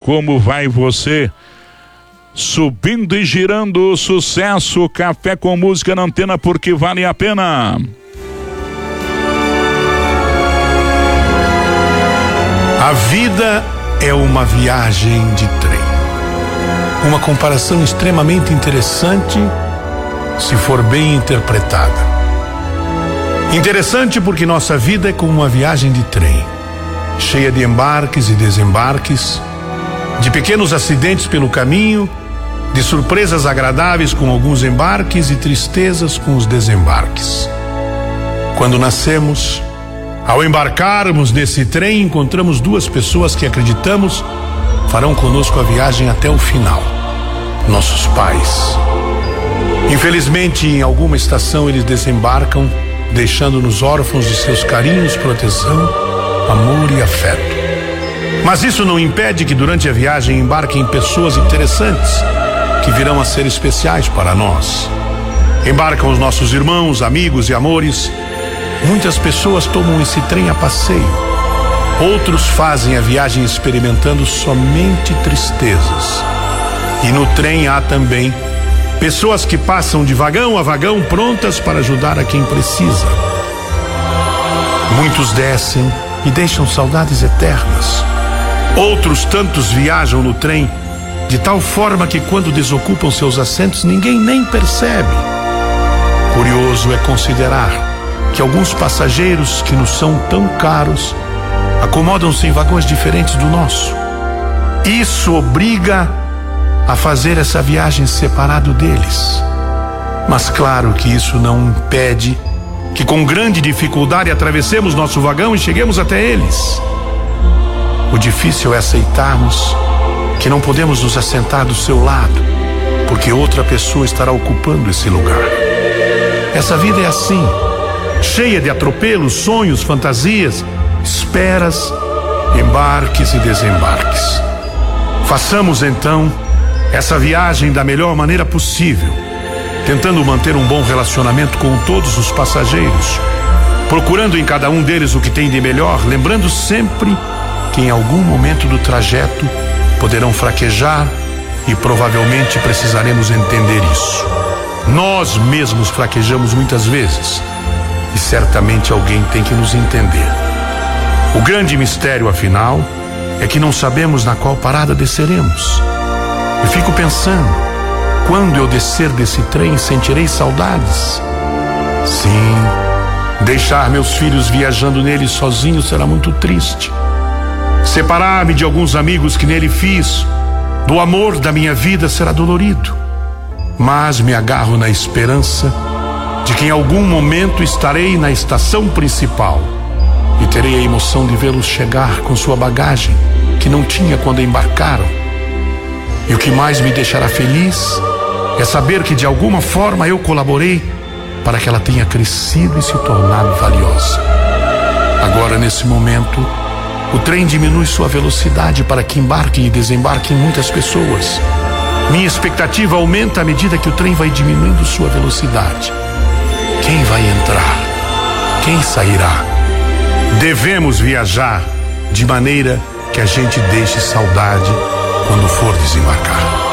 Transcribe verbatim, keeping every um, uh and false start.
como vai você? Subindo e girando o sucesso, Café com Música na Antena, porque vale a pena. A vida é uma viagem de trem. Uma comparação extremamente interessante, se for bem interpretada. Interessante porque nossa vida é como uma viagem de trem, cheia de embarques e desembarques, de pequenos acidentes pelo caminho, de surpresas agradáveis com alguns embarques e tristezas com os desembarques. Quando nascemos, ao embarcarmos nesse trem, encontramos duas pessoas que acreditamos farão conosco a viagem até o final: nossos pais. Infelizmente, em alguma estação eles desembarcam, deixando-nos órfãos de seus carinhos, proteção, amor e afeto. Mas isso não impede que durante a viagem embarquem pessoas interessantes que virão a ser especiais para nós. Embarcam os nossos irmãos, amigos e amores. Muitas pessoas tomam esse trem a passeio. Outros fazem a viagem experimentando somente tristezas. E no trem há também pessoas que passam de vagão a vagão prontas para ajudar a quem precisa. Muitos descem e deixam saudades eternas. Outros tantos viajam no trem de tal forma que quando desocupam seus assentos ninguém nem percebe. Curioso é considerar que alguns passageiros que nos são tão caros acomodam-se em vagões diferentes do nosso. Isso obriga a fazer essa viagem separado deles. Mas claro que isso não impede que com grande dificuldade atravessemos nosso vagão e cheguemos até eles. O difícil é aceitarmos que não podemos nos assentar do seu lado, porque outra pessoa estará ocupando esse lugar. Essa vida é assim, cheia de atropelos, sonhos, fantasias, esperas, embarques e desembarques. Façamos então essa viagem da melhor maneira possível, tentando manter um bom relacionamento com todos os passageiros, procurando em cada um deles o que tem de melhor, lembrando sempre que em algum momento do trajeto poderão fraquejar e provavelmente precisaremos entender isso. Nós mesmos fraquejamos muitas vezes e certamente alguém tem que nos entender. O grande mistério, afinal, é que não sabemos na qual parada desceremos. E fico pensando, quando eu descer desse trem, sentirei saudades? Sim, deixar meus filhos viajando nele sozinhos será muito triste. Separar-me de alguns amigos que nele fiz, do amor da minha vida, será dolorido. Mas me agarro na esperança de que em algum momento estarei na estação principal e terei a emoção de vê-los chegar com sua bagagem que não tinha quando embarcaram. E o que mais me deixará feliz é saber que de alguma forma eu colaborei para que ela tenha crescido e se tornado valiosa. Agora, nesse momento, o trem diminui sua velocidade para que embarquem e desembarquem muitas pessoas. Minha expectativa aumenta à medida que o trem vai diminuindo sua velocidade. Quem vai entrar? Quem sairá? Devemos viajar de maneira que a gente deixe saudade quando for desembarcar.